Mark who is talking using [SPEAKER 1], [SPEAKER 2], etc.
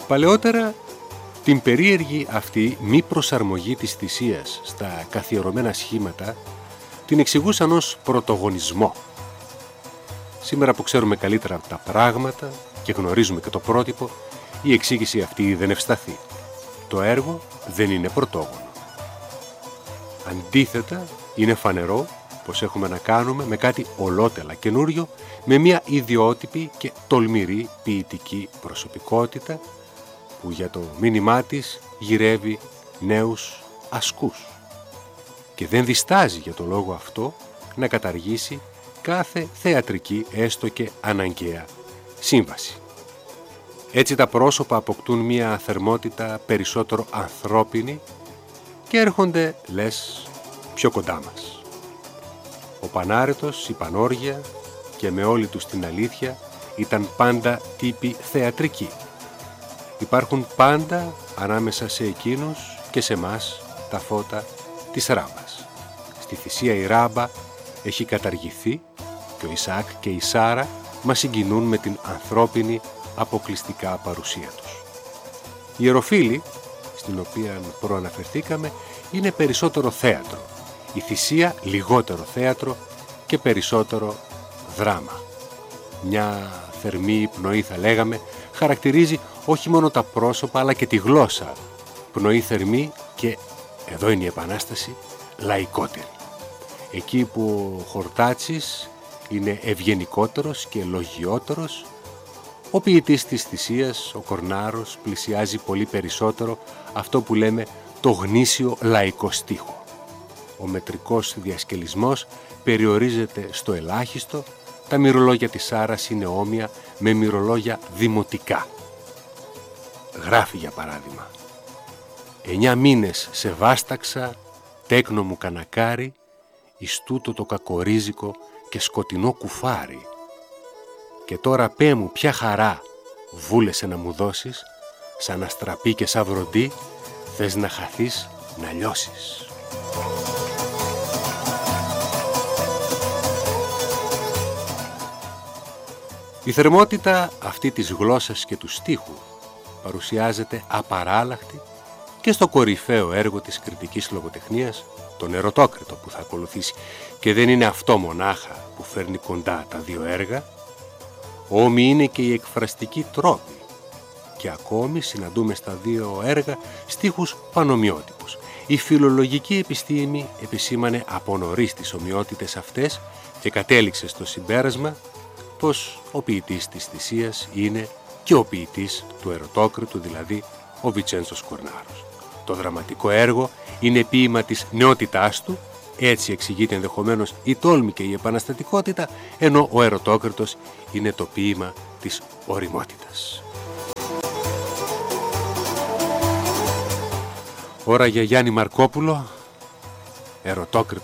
[SPEAKER 1] Παλαιότερα, την περίεργη αυτή μη προσαρμογή της θυσίας στα καθιερωμένα σχήματα την εξηγούσαν ως πρωτογονισμό. Σήμερα που ξέρουμε καλύτερα τα πράγματα και γνωρίζουμε και το πρότυπο, η εξήγηση αυτή δεν ευσταθεί. Το έργο δεν είναι πρωτόγονο. Αντίθετα, είναι φανερό πως έχουμε να κάνουμε με κάτι ολότελα καινούριο, με μια ιδιότυπη και τολμηρή ποιητική προσωπικότητα που για το μήνυμά της γυρεύει νέους ασκούς και δεν διστάζει για το λόγο αυτό να καταργήσει κάθε θεατρική έστω και αναγκαία σύμβαση. Έτσι τα πρόσωπα αποκτούν μια θερμότητα περισσότερο ανθρώπινη και έρχονται, λες, πιο κοντά μας. Ο Πανάρετος, η Πανόργια και με όλη τους την αλήθεια ήταν πάντα τύποι θεατρικοί. Υπάρχουν πάντα ανάμεσα σε εκείνους και σε μας τα φώτα της ράμπας. Στη θυσία η ράμπα έχει καταργηθεί και ο Ισαάκ και η Σάρα μας συγκινούν με την ανθρώπινη αποκλειστικά παρουσία τους. Η Ιεροφύλη, στην οποία προαναφερθήκαμε, είναι περισσότερο θέατρο. Η θυσία λιγότερο θέατρο και περισσότερο δράμα. Μια θερμή πνοή, θα λέγαμε, χαρακτηρίζει όχι μόνο τα πρόσωπα αλλά και τη γλώσσα. Πνοή θερμή και, εδώ είναι η επανάσταση, λαϊκότερη. Εκεί που ο Χορτάτσης είναι ευγενικότερος και λογιότερος, ο ποιητής της θυσίας, ο Κορνάρος, πλησιάζει πολύ περισσότερο αυτό που λέμε το γνήσιο λαϊκό στίχο. Ο μετρικός διασκελισμός περιορίζεται στο ελάχιστο, τα μυρολόγια της Σάρας είναι όμοια με μυρολόγια δημοτικά. Γράφει για παράδειγμα: 9 μήνες σε βάσταξα, τέκνο μου κανακάρι, εις τούτο το κακορίζικο και σκοτεινό κουφάρι. Και τώρα πέ μου ποια χαρά βούλεσαι να μου δώσεις, σαν αστραπή και σαν βροντί, θες να χαθείς να λιώσεις. Η θερμότητα αυτή της γλώσσας και του στίχου παρουσιάζεται απαράλλαχτη και στο κορυφαίο έργο της κριτικής λογοτεχνίας, τον Ερωτόκριτο που θα ακολουθήσει, και δεν είναι αυτό μονάχα που φέρνει κοντά τα δύο έργα, όμοι είναι και οι εκφραστικοί τρόποι και ακόμη συναντούμε στα δύο έργα στίχους πανομοιότυπους. Η φιλολογική επιστήμη επισήμανε από νωρίς τις ομοιότητες αυτές και κατέληξε στο συμπέρασμα πως ο ποιητής της θυσίας είναι και ο ποιητής του Ερωτόκριτου, δηλαδή ο Βιτσέντσος Κορνάρος. Το δραματικό έργο είναι ποίημα της νεότητάς του, έτσι εξηγείται ενδεχομένως η τόλμη και η επαναστατικότητα, ενώ ο Ερωτόκριτος είναι το ποίημα της ωριμότητας. Ώρα για Γιάννη Μαρκόπουλο, Ερωτόκριτος.